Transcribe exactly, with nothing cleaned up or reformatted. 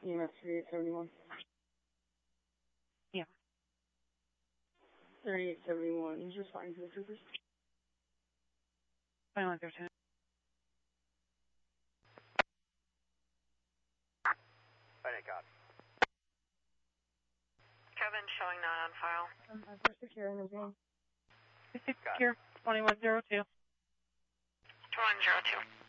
E M S thirty-eight seventy-one. Yeah. thirty-eight seventy-one. He's responding to the troopers. twenty-one thirteen. Kevin showing not on file. Um, I'm for securing his name. Secure twenty-one zero two. twenty-one zero two.